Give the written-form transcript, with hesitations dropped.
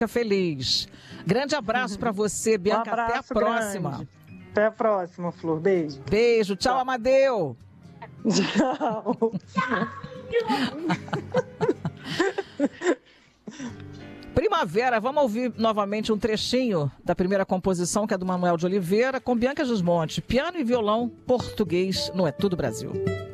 feliz. Grande abraço para você, Bianca. Até a próxima. Grande. Até a próxima, Flor. Beijo. Beijo. Tchau, Amadeu. Tchau. Primavera, vamos ouvir novamente um trechinho da primeira composição, que é do Manuel de Oliveira, com Bianca Gismonti, piano e violão português no É Tudo Brasil.